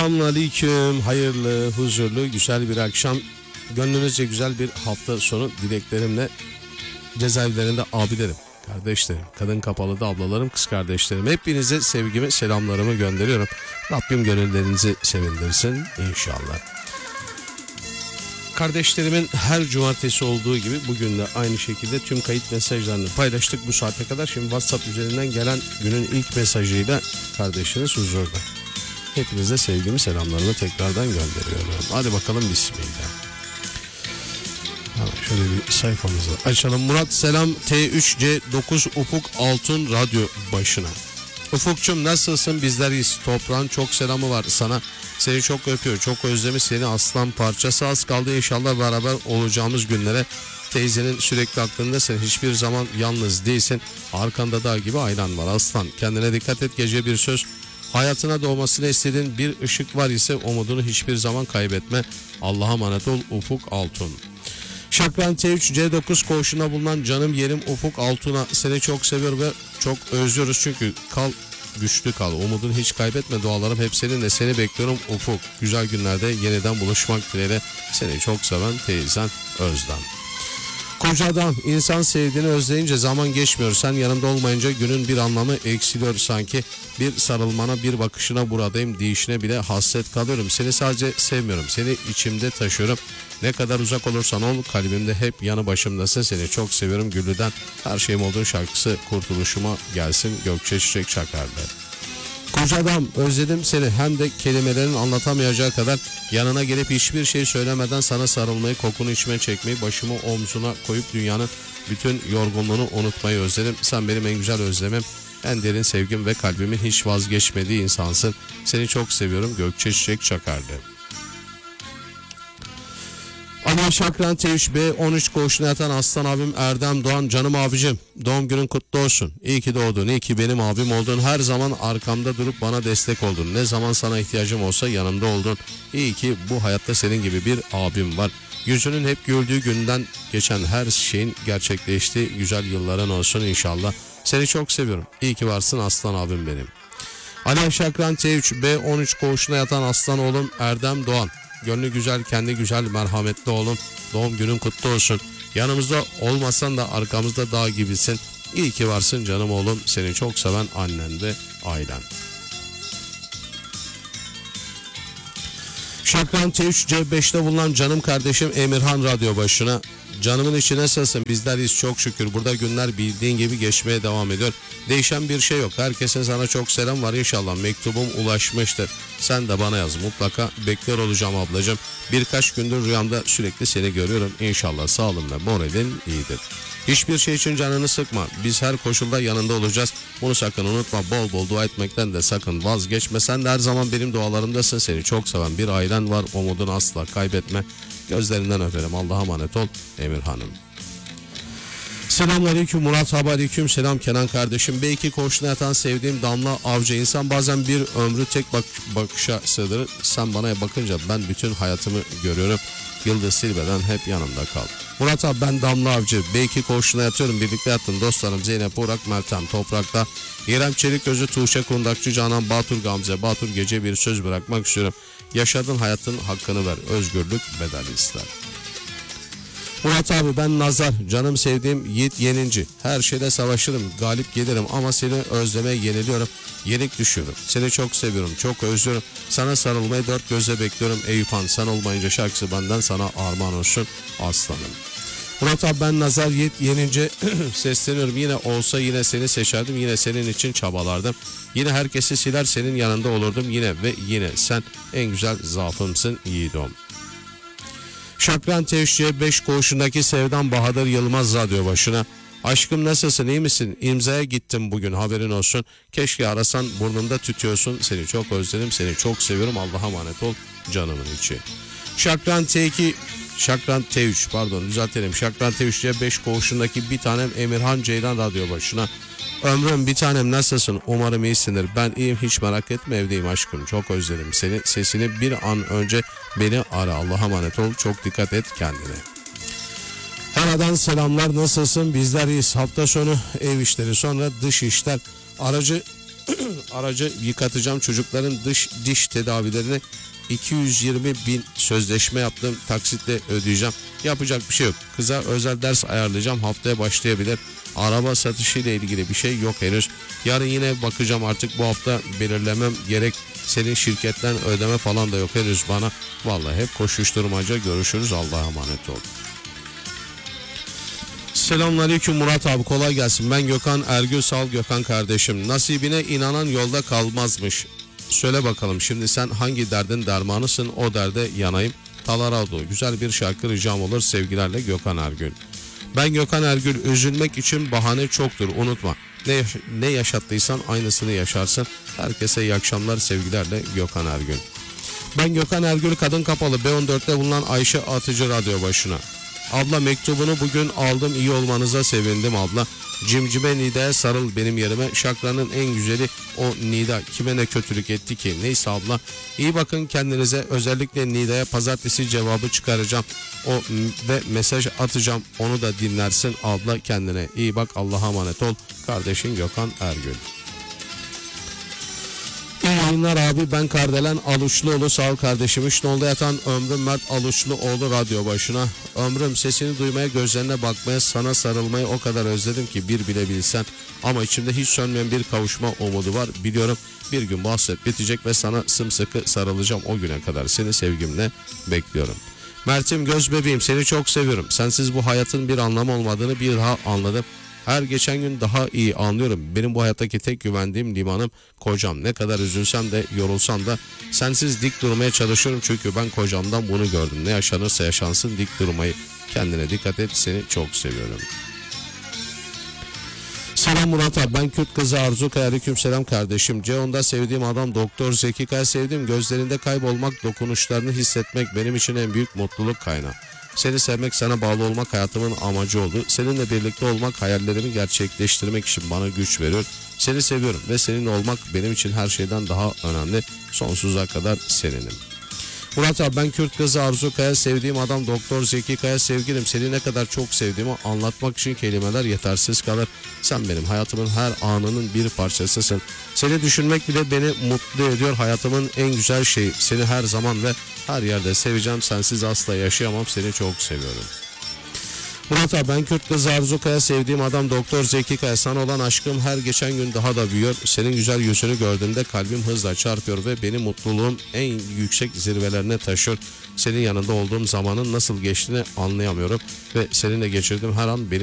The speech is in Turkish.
Selamünaleyküm. Hayırlı, huzurlu, güzel bir akşam. Gönlünüzce güzel bir hafta sonu dileklerimle cezaevlerinde abilerim, kardeşlerim, kadın kapalıda ablalarım, kız kardeşlerim. Hepinize sevgimi, selamlarımı gönderiyorum. Rabbim gönüllerinizi sevindirsin inşallah. Kardeşlerimin her cumartesi olduğu gibi bugün de aynı şekilde tüm kayıt mesajlarını paylaştık bu saate kadar. Şimdi WhatsApp üzerinden gelen günün ilk mesajıyla kardeşiniz huzurda. Hepinize sevgimi, selamlarımı tekrardan gönderiyorum. Hadi bakalım bismillah. Şöyle bir sayfamızı açalım. Murat selam, T3C9 Ufuk Altun radyo başına. Ufukçum nasılsın? Bizleriz. Toprağın çok selamı var sana. Seni çok öpüyor. Çok özlemiş seni aslan parçası. Az kaldı inşallah beraber olacağımız günlere. Teyzenin sürekli aklındasın. Hiçbir zaman yalnız değilsin. Arkanda dağ gibi aynan var aslan. Kendine dikkat et. Gece bir söz. Hayatına doğmasını istediğin bir ışık var ise umudunu hiçbir zaman kaybetme. Allah'a emanet ol Ufuk Altun. Şakran T3 C9 koğuşuna bulunan canım yerim Ufuk Altun'a seni çok seviyor ve çok özlüyoruz çünkü kal güçlü kal, umudunu hiç kaybetme, dualarım hep seninle, seni bekliyorum Ufuk. Güzel günlerde yeniden buluşmak dileğiyle seni çok seven teyzen Özlem. Koca adam, insan sevdiğini özleyince zaman geçmiyor, sen yanında olmayınca günün bir anlamı eksiliyor sanki. Bir sarılmana, bir bakışına buradayım deyişine bile hasret kalıyorum. Seni sadece sevmiyorum, seni içimde taşıyorum. Ne kadar uzak olursan ol kalbimde hep yanı başımdasın, seni çok seviyorum. Güllü'den Her Şeyim Olduğun şarkısı kurtuluşuma gelsin Gökçe Çiçek Çakar'da. Koca adam, özledim seni, hem de kelimelerin anlatamayacağı kadar. Yanına gelip hiçbir şey söylemeden sana sarılmayı, kokunu içime çekmeyi, başımı omzuna koyup dünyanın bütün yorgunluğunu unutmayı özledim. Sen benim en güzel özlemim, en derin sevgim ve kalbimin hiç vazgeçmediği insansın. Seni çok seviyorum Gökçe Çiçek Çakar'da. Ana Şakran T3B 13 koğuşuna yatan aslan abim Erdem Doğan, canım abicim doğum günün kutlu olsun. İyi ki doğdun, iyi ki benim abim oldun. Her zaman arkamda durup bana destek oldun. Ne zaman sana ihtiyacım olsa yanımda oldun. İyi ki bu hayatta senin gibi bir abim var. Yüzünün hep güldüğü günden geçen her şeyin gerçekleştiği güzel yılların olsun inşallah. Seni çok seviyorum. İyi ki varsın aslan abim benim. Ana Şakran T3B 13 koğuşuna yatan aslan oğlum Erdem Doğan. Gönlü güzel, kendi güzel, merhametli oğlum. Doğum günün kutlu olsun. Yanımızda olmasan da arkamızda dağ gibisin. İyi ki varsın canım oğlum. Seni çok seven annen ve ailen. Şakran T3C5'te bulunan canım kardeşim Emirhan radyo başına. Canımın içi nasılsın? Bizleriz çok şükür. Burada günler bildiğin gibi geçmeye devam ediyor. Değişen bir şey yok. Herkesin sana çok selam var. İnşallah mektubum ulaşmıştır. Sen de bana yaz. Mutlaka bekliyor olacağım ablacığım. Birkaç gündür rüyamda sürekli seni görüyorum. İnşallah sağlığın ve moralin iyidir. Hiçbir şey için canını sıkma. Biz her koşulda yanında olacağız. Bunu sakın unutma. Bol bol dua etmekten de sakın vazgeçme. Sen de her zaman benim dualarımdasın. Seni çok seven bir ailen var. Umudunu asla kaybetme. Gözlerinden öperim. Allah'a emanet ol Emir Hanım. Selamünaleyküm Murat abi, aleyküm selam Kenan kardeşim. Belki koğuşuna yatan sevdiğim Damla Avcı. İnsan bazen bir ömrü tek bakışa sığdırır. Sen bana bakınca ben bütün hayatımı görüyorum. Yıldız Silbe'den hep yanımda kal. Murat abi, ben Damla Avcı. Belki koğuşuna yatıyorum. Birlikte yattım dostlarım Zeynep Uğrak, Meltem Toprak'ta. İrem Çelikgözü, Tuğçe Kundakçı, Canan Batur, Gamze Batur. Gece bir söz bırakmak istiyorum. Yaşadığın hayatın hakkını ver. Özgürlük bedeli ister. Murat abi, ben Nazar, canım sevdiğim Yiğit Yeninci. Her şeyde savaşırım, galip gelirim ama seni özlemeye yeniliyorum. Yenik düşüyorum. Seni çok seviyorum, çok özlüyorum. Sana sarılmayı dört gözle bekliyorum. Eyüp Han, sen olmayınca şarkısı benden sana armağan olsun aslanım. Murat abi, ben Nazar Yiğit Yenince sesleniyorum. Yine olsa yine seni seçerdim. Yine senin için çabalardım. Yine herkesi siler, senin yanında olurdum. Yine ve yine sen en güzel zaafımsın yiğidim. Şakran T3'ye 5 koğuşundaki Sevdan Bahadır Yılmaz radyo başına. Aşkım nasılsın, iyi misin? İmzaya gittim bugün, haberin olsun. Keşke arasan, burnumda tütüyorsun. Seni çok özledim, seni çok seviyorum. Allah'a emanet ol canımın içi. Şakran T3 Şakran T3'ye 5 koğuşundaki bir tanem Emirhan Ceylan radyo başına. Ömrüm bir tanem nasılsın? Umarım iyisindir. Ben iyiyim, hiç merak etme, evdeyim aşkım. Çok özledim seni. Sesini bir an önce beni ara. Allah'a emanet ol. Çok dikkat et kendine. Kanada'dan selamlar. Nasılsın? Bizler iyiyiz. Hafta sonu ev işleri, sonra dış işler. Aracı Aracı yıkatacağım, çocukların diş tedavilerini 220.000 sözleşme yaptım, taksitle ödeyeceğim. Yapacak bir şey yok. Kıza özel ders ayarlayacağım, haftaya başlayabilir. Araba satışı ile ilgili bir şey yok henüz. Yarın yine bakacağım, artık bu hafta belirlemem gerek. Senin şirketten ödeme falan da yok henüz bana. Vallahi hep koşuşturmaca. Görüşürüz, Allah'a emanet ol. Selamünaleyküm Murat abi, kolay gelsin. Ben Gökhan Ergül, sağ ol Gökhan kardeşim. Nasibine inanan yolda kalmazmış. Söyle bakalım, şimdi sen hangi derdin dermanısın, o derde yanayım. Talarado, güzel bir şarkı ricam olur, sevgilerle Gökhan Ergül. Ben Gökhan Ergül, üzülmek için bahane çoktur, unutma. Ne yaşattıysan aynısını yaşarsın. Herkese iyi akşamlar, sevgilerle Gökhan Ergül. Ben Gökhan Ergül, Kadın Kapalı B14'te bulunan Ayşe Atıcı radyo başına. Abla, mektubunu bugün aldım, iyi olmanıza sevindim abla. Cimcime Nida'ya sarıl benim yerime. Şakranın en güzeli o Nida. Kime ne kötülük etti ki? Neyse abla. İyi bakın kendinize. Özellikle Nida'ya pazartesi cevabı çıkaracağım. Ve mesaj atacağım. Onu da dinlersin abla, kendine. İyi bak, Allah'a emanet ol. Kardeşin Gökhan Ergül. İyi yayınlar abi, ben Kardelen Aluşluoğlu, sağ ol kardeşim. İşnol'da yatan Ömrüm Mert Aluşluoğlu radyo başına. Ömrüm, sesini duymaya, gözlerine bakmaya, sana sarılmayı o kadar özledim ki bir bile bilsen. Ama içimde hiç sönmeyen bir kavuşma umudu var. Biliyorum bir gün bu hasret bitecek ve sana sımsıkı sarılacağım. O güne kadar seni sevgimle bekliyorum. Mert'im, göz bebeğim, seni çok seviyorum. Sensiz bu hayatın bir anlamı olmadığını bir daha anladım. Her geçen gün daha iyi anlıyorum. Benim bu hayattaki tek güvendiğim limanım kocam. Ne kadar üzülsem de yorulsam da sensiz dik durmaya çalışıyorum. Çünkü ben kocamdan bunu gördüm. Ne yaşanırsa yaşansın dik durmayı. Kendine dikkat et, seni çok seviyorum. Selam Murat abi, ben Kürt kızı Arzu Kaya, aleykümselam kardeşim. C10'da sevdiğim adam Doktor Zeki Kaya, sevdiğim gözlerinde kaybolmak, dokunuşlarını hissetmek benim için en büyük mutluluk kaynağı. Seni sevmek, sana bağlı olmak hayatımın amacı oldu. Seninle birlikte olmak hayallerimi gerçekleştirmek için bana güç veriyor. Seni seviyorum ve seninle olmak benim için her şeyden daha önemli. Sonsuza kadar seninim. Murat abi, ben Kürt kızı Arzu Kaya, sevdiğim adam Doktor Zeki Kaya, sevgilim seni ne kadar çok sevdiğimi anlatmak için kelimeler yetersiz kalır. Sen benim hayatımın her anının bir parçasısın. Seni düşünmek bile beni mutlu ediyor. Hayatımın en güzel şeyi. Seni her zaman ve her yerde seveceğim. Sensiz asla yaşayamam. Seni çok seviyorum. Murat abi, ben Kürt kızı Arzu Kaya, sevdiğim adam Doktor Zeki Kaya, sana olan aşkım her geçen gün daha da büyüyor. Senin güzel yüzünü gördüğümde kalbim hızla çarpıyor ve beni mutluluğun en yüksek zirvelerine taşıyor. Senin yanında olduğum zamanın nasıl geçtiğini anlayamıyorum ve seninle geçirdiğim her an beni